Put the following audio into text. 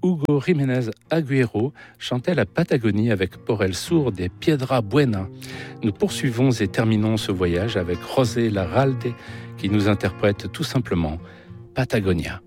Hugo Jiménez Agüero chantait la Patagonie avec Por el Sur de Piedra Buena. Nous poursuivons et terminons ce voyage avec José Larralde qui nous interprète tout simplement Patagonia.